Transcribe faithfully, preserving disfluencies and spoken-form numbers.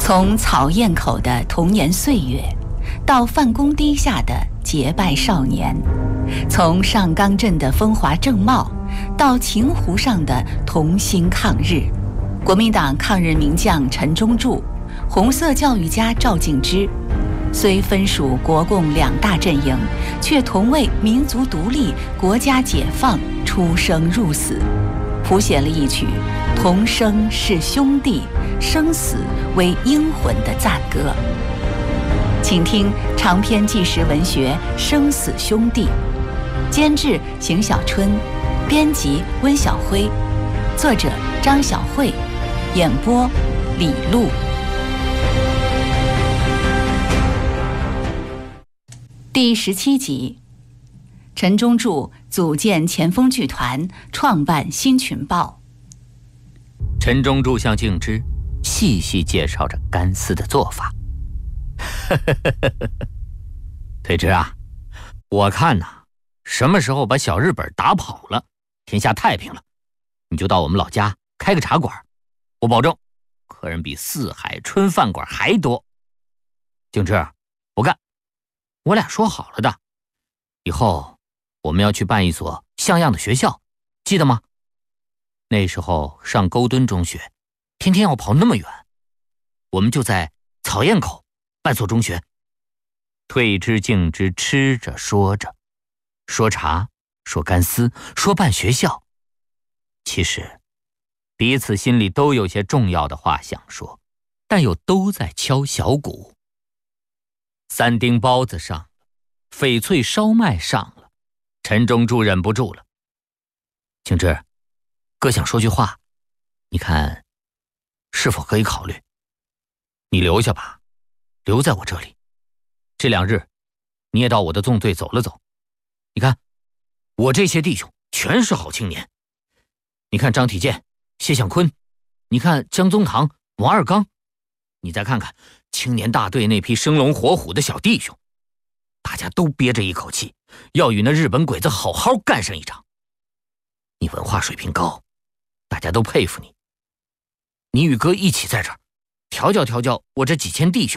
从草堰口的童年岁月，到范公堤下的结拜少年，从上冈镇的风华正茂，到晴湖上的同心抗日，国民党抗日名将陈忠柱，红色教育家赵敬之，虽分属国共两大阵营，却同为民族独立、国家解放出生入死，谱写了一曲同生是兄弟，生死为英魂的赞歌。请听长篇纪实文学《生死兄弟》，监制邢小春，编辑温晓辉，作者张晓慧，演播李璐。第十七集，陈忠柱组建前锋剧团，创办新群报。 陈忠柱向敬之细细介绍着干丝的做法。推之啊，我看呐、啊，什么时候把小日本打跑了，天下太平了，你就到我们老家开个茶馆，我保证客人比四海春饭馆还多。敬之，我干，我俩说好了的，以后我们要去办一所像样的学校，记得吗？那时候上沟墩中学，天天要跑那么远，我们就在草堰口办所中学。退之敬之吃着说着，说茶，说干丝，说办学校。其实彼此心里都有些重要的话想说，但又都在敲小鼓。三丁包子上了，翡翠烧麦上了，陈忠柱忍不住了。敬之，哥想说句话，你看是否可以考虑？你留下吧，留在我这里。这两日你也到我的纵队走了走，你看我这些弟兄全是好青年，你看张体健、谢向坤，你看江宗堂、王二刚，你再看看青年大队那批生龙活虎的小弟兄，大家都憋着一口气，要与那日本鬼子好好干上一场。你文化水平高，大家都佩服你。你与哥一起在这儿调教调教我这几千弟兄，